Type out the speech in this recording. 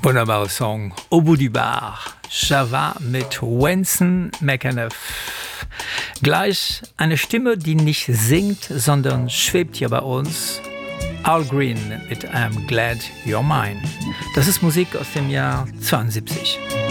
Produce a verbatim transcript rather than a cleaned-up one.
Wunderbarer Song. Au bout du bar. Java mit Wenson McAnuff. Gleich eine Stimme, die nicht singt, sondern schwebt hier bei uns. Al Green mit I'm Glad You're Mine. Das ist Musik aus dem Jahr zweiundsiebzig.